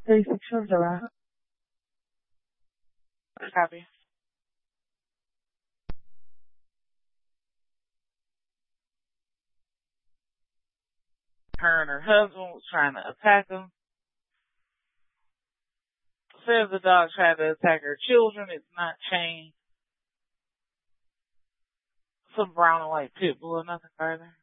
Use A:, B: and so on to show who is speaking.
A: 36 July.
B: Copy. Her and her husband was trying to attack him. Says the dog tried to attack her children. It's not chained. Some brown and white pit bull, nothing further.